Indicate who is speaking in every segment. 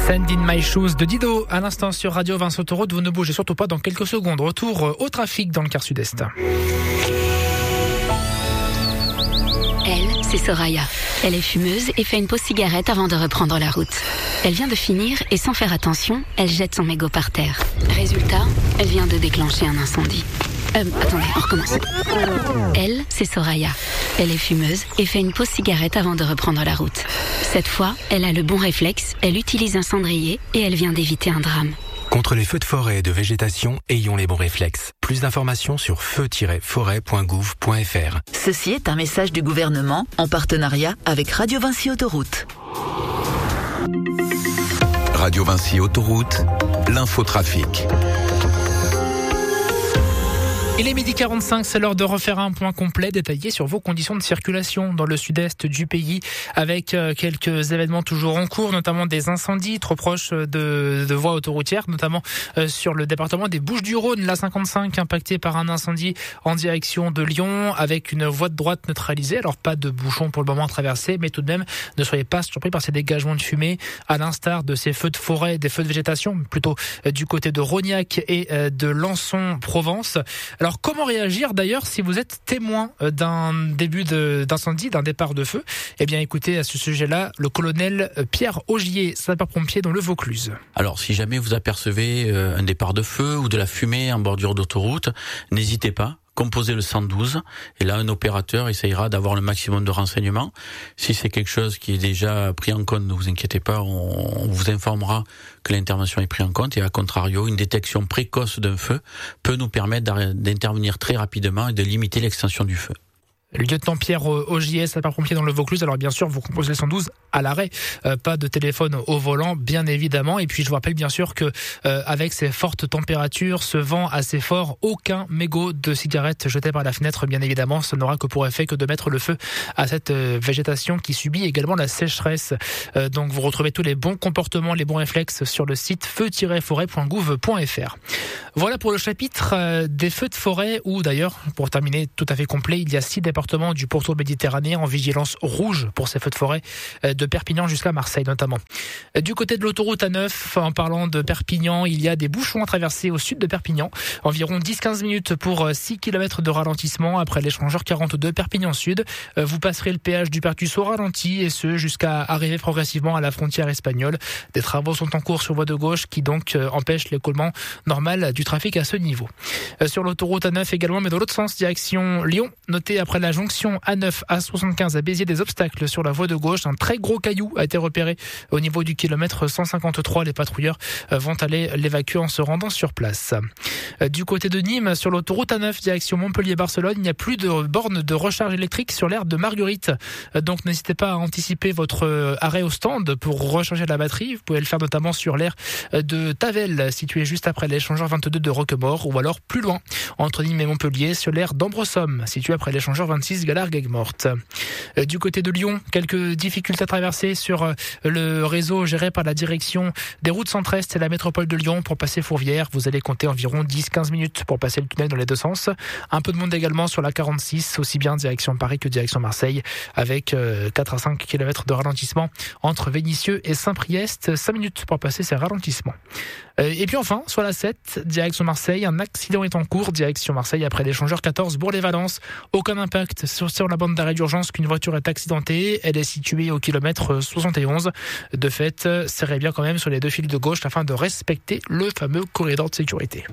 Speaker 1: Send in my shoes de Dido, à l'instant sur Radio Vinci Autoroute. Vous ne bougez surtout pas dans quelques secondes. Retour au trafic dans le quart sud-est.
Speaker 2: Elle, c'est Soraya. Elle est fumeuse et fait une pause cigarette avant de reprendre la route. Elle vient de finir et sans faire attention, elle jette son mégot par terre. Résultat, elle vient de déclencher un incendie. Attendez, on recommence. Elle, c'est Soraya. Elle est fumeuse et fait une pause cigarette avant de reprendre la route. Cette fois, elle a le bon réflexe, elle utilise un cendrier et elle vient d'éviter un drame.
Speaker 3: Contre les feux de forêt et de végétation, ayons les bons réflexes. Plus d'informations sur feu-forêt.gouv.fr.
Speaker 4: Ceci est un message du gouvernement en partenariat avec Radio Vinci Autoroute.
Speaker 5: Radio Vinci Autoroute, l'infotrafic.
Speaker 1: Il est 12h45, c'est l'heure de refaire un point complet détaillé sur vos conditions de circulation dans le sud-est du pays, avec quelques événements toujours en cours, notamment des incendies trop proches de voies autoroutières, notamment sur le département des Bouches-du-Rhône, l'A55 impacté par un incendie en direction de Lyon, avec une voie de droite neutralisée. Alors pas de bouchons pour le moment à traverser, mais tout de même ne soyez pas surpris par ces dégagements de fumée, à l'instar de ces feux de forêt, des feux de végétation, plutôt du côté de Rognac et de Lançon-Provence. Alors comment réagir d'ailleurs si vous êtes témoin d'un début d'incendie, d'un départ de feu ? Eh bien écoutez à ce sujet-là le colonel Pierre Augier, sapeur-pompier dans le Vaucluse.
Speaker 6: Alors si jamais vous apercevez un départ de feu ou de la fumée en bordure d'autoroute, n'hésitez pas. Composez le 112 et là un opérateur essayera d'avoir le maximum de renseignements. Si c'est quelque chose qui est déjà pris en compte, ne vous inquiétez pas, on vous informera que l'intervention est prise en compte et à contrario, une détection précoce d'un feu peut nous permettre d'intervenir très rapidement et de limiter l'extension du feu.
Speaker 1: Le lieutenant Pierre Augier, sapeur-pompier dans le Vaucluse. Alors bien sûr, vous composez le 112 à l'arrêt, pas de téléphone au volant, bien évidemment. Et puis je vous rappelle bien sûr que avec ces fortes températures, ce vent assez fort, aucun mégot de cigarette jeté par la fenêtre, bien évidemment, ça n'aura que pour effet que de mettre le feu à cette végétation qui subit également la sécheresse. Donc vous retrouvez tous les bons comportements, les bons réflexes sur le site feu-forêt.gouv.fr. Voilà pour le chapitre des feux de forêt, où d'ailleurs, pour terminer tout à fait complet, il y a 6 départements du pourtour méditerranéen en vigilance rouge pour ces feux de forêt, de Perpignan jusqu'à Marseille notamment. Du côté de l'autoroute A9, en parlant de Perpignan, il y a des bouchons à traverser au sud de Perpignan, environ 10-15 minutes pour 6 km de ralentissement après l'échangeur 42 Perpignan Sud. Vous passerez le péage du Pertus au ralenti et ce jusqu'à arriver progressivement à la frontière espagnole. Des travaux sont en cours sur voie de gauche qui donc empêchent l'écoulement normal du trafic à ce niveau. Sur l'autoroute A9 également, mais dans l'autre sens, direction Lyon, notez après la jonction A9 A75 à Béziers des obstacles sur la voie de gauche. Un très gros caillou a été repéré au niveau du kilomètre 153. Les patrouilleurs vont aller l'évacuer en se rendant sur place. Du côté de Nîmes, sur l'autoroute A9 direction Montpellier-Barcelone, il n'y a plus de borne de recharge électrique sur l'aire de Marguerite. Donc n'hésitez pas à anticiper votre arrêt au stand pour recharger la batterie. Vous pouvez le faire notamment sur l'aire de Tavel, située juste après l'échangeur 22 de Roquemort, ou alors plus loin, entre Nîmes et Montpellier, sur l'aire d'Ambresomme, située après l'échangeur 26 Galard-Guegmorte. Du côté de Lyon, quelques difficultés à traverser sur le réseau géré par la direction des routes centre-est et la métropole de Lyon pour passer Fourvière. Vous allez compter environ 10-15 minutes pour passer le tunnel dans les deux sens. Un peu de monde également sur la 46, aussi bien direction Paris que direction Marseille, avec 4 à 5 km de ralentissement entre Vénissieux et Saint-Priest. 5 minutes pour passer ces ralentissements. Et puis enfin, sur la 7, direction Marseille, un accident est en cours, direction Marseille après l'échangeur 14 Bourg-les-Valences. Aucun impact sur la bande d'arrêt d'urgence qu'une voiture est accidentée. Elle est située au kilomètre 71. De fait, serrez bien quand même sur les deux fils de gauche afin de respecter le fameux corridor de sécurité.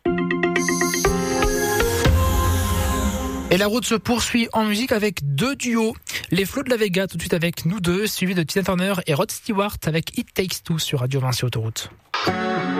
Speaker 1: Et la route se poursuit en musique avec 2 duos. Les Flots de la Vega tout de suite avec Nous Deux, suivi de Tina Turner et Rod Stewart avec It Takes Two sur Radio Vinci Autoroute.